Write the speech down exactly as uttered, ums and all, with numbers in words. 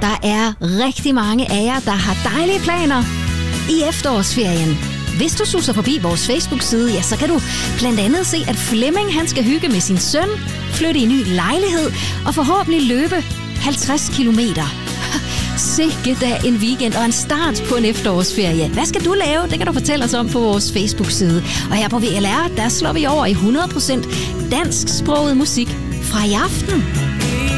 Der er rigtig mange af jer, der har dejlige planer i efterårsferien. Hvis du suser forbi vores Facebook-side, ja, så kan du blandt andet se, at Flemming han skal hygge med sin søn, flytte i en ny lejlighed og forhåbentlig løbe halvtreds kilometer. Sikke da en weekend og en start på en efterårsferie. Hvad skal du lave? Det kan du fortælle os om på vores Facebook-side. Og her på V L R, der slår vi over i hundrede procent dansksproget musik fra i aften.